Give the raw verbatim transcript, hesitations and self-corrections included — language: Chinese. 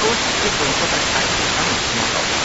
多几次不能够在开户上面提供到的。